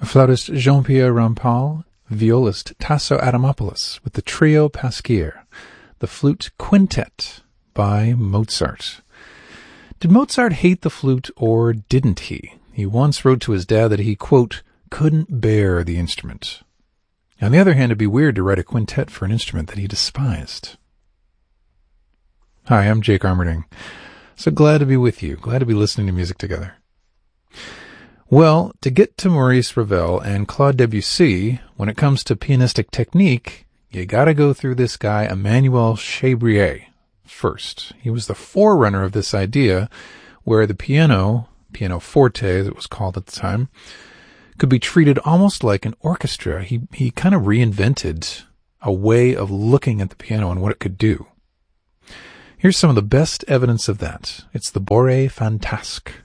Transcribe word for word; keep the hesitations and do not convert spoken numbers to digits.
Flautist Jean-Pierre Rampal, violist Tasso Adamopoulos with the Trio Pasquier, the Flute Quintet by Mozart. Did Mozart hate the flute or didn't he? He once wrote to his dad that he, quote, couldn't bear the instrument. On the other hand, it'd be weird to write a quintet for an instrument that he despised. Hi, I'm Jake Armerding. So glad to be with you. Glad to be listening to music together. Well, to get to Maurice Ravel and Claude Debussy, when it comes to pianistic technique, you gotta go through this guy, Emmanuel Chabrier, first. He was the forerunner of this idea where the piano, pianoforte as it was called at the time, could be treated almost like an orchestra. He, he kind of reinvented a way of looking at the piano and what it could do. Here's some of the best evidence of that. It's the Bourrée Fantasque.